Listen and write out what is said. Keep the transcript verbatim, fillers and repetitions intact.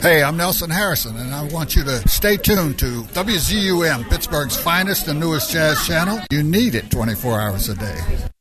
Hey, I'm Nelson Harrison, and I want you to stay tuned to W Z U M, Pittsburgh's finest and newest jazz channel. You need it twenty-four hours a day.